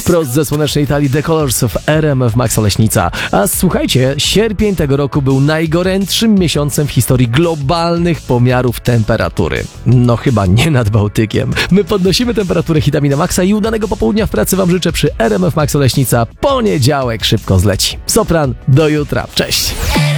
Wprost ze słonecznej Italii The Colors w RMF Max Oleśnica. A słuchajcie, sierpień tego roku był najgorętszym miesiącem w historii globalnych pomiarów temperatury. No chyba nie nad Bałtykiem. My podnosimy temperaturę hitami na maksa i udanego popołudnia w pracy wam życzę przy RMF Max Oleśnica. Poniedziałek szybko zleci. Sopran, do jutra. Cześć!